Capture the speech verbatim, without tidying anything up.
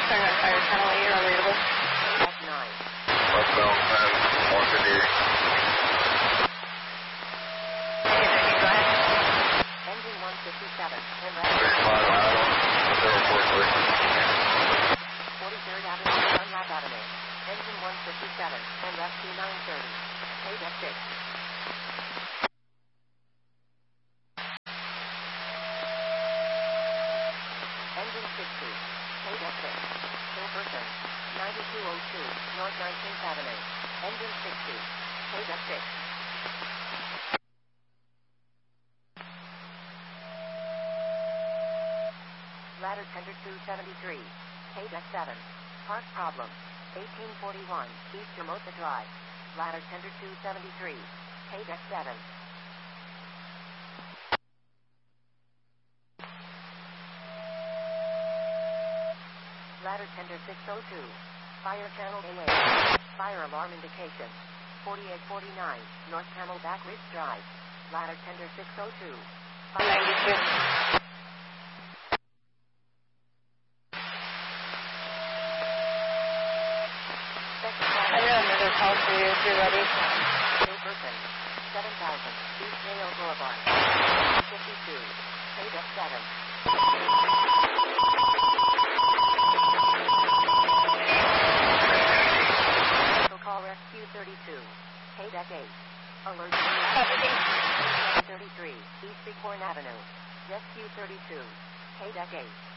Starting on Fire Channel eight, are readable. F nine. Westbound ten, one fifty-eight. Go ahead. Engine one fifty-seven. thirty-five Avenue, zero four three. forty-third Avenue, Dunlap Avenue. Engine one fifty-seven. And rescue nine thirty. Paid F six. Engine sixty. Paid F six. Hilverton. ninety-two oh two. North nineteenth Avenue. Engine sixty. Paid F six. Ladder tender two seventy-three. Paid F seven. Park problem. eighteen forty-one. East Hermosa Drive. Ladder tender two seventy-three. Paid F seven. Ladder tender six oh two. Fire channel A A. Fire alarm indication. forty-eight forty-nine. North Camelback Ridge Drive. Ladder tender six oh two. ninety-two. I got another call for you if you're ready. Hilverton. seven thousand. East Yale Boulevard. fifty-two. Paid F seven. Call Rescue thirty-two. Paid F eight. Alert thirty-three. East Bighorn Avenue. Rescue thirty-two. Paid F eight.